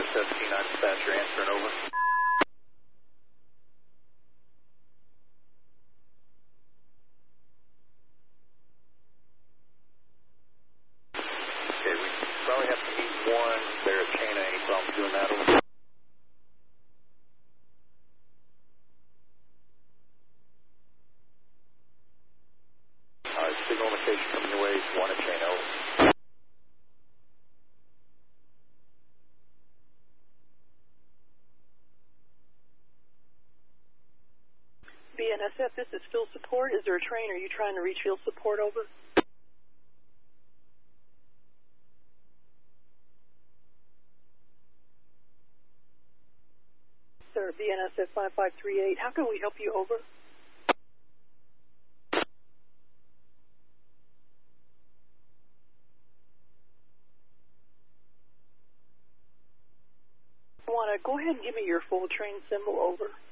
BNSF T9 dispatcher answering over. Okay, we probably have to meet one there at Chain A, so I'm doing that over. Signal indication coming your way, one at Chain O. BNSF, this is field support. Is there a train? Are you trying to reach field support over? Sir, BNSF 5538, how can we help you over? Want to go ahead and give me your full train symbol over?